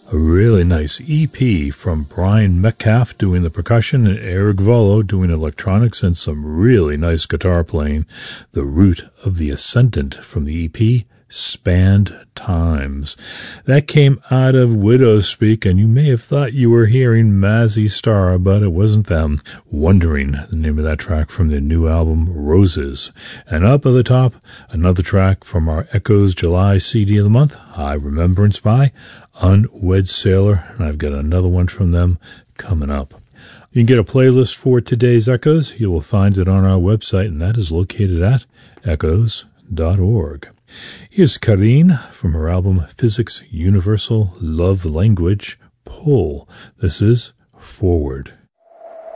A really nice EP from Brian Metcalf doing the percussion and Eric Volo doing electronics and some really nice guitar playing. The Root of the Ascendant from the EP Spanned Times. That came out of Widow's Speak, and you may have thought you were hearing Mazzy Star, but it wasn't them. Wondering, the name of that track from their new album Roses. And up at the top, another track from our Echoes July CD of the month, High Remembrance by Unwed Sailor, and I've got another one from them coming up. You can get a playlist for today's Echoes. You will find it on our website, and that is located at echoes.org. Here's Karine from her album Physics Universal Love Language, Pull. This is Forward.